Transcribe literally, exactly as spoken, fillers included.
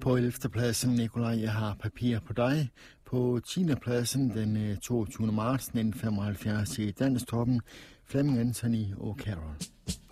På ellevte pladsen, Nikolaj, jeg har papir på dig. På tiende pladsen, den toogtyvende marts nitten femoghalvfjerds i Danstoppen, Flemming Anthony og Carol.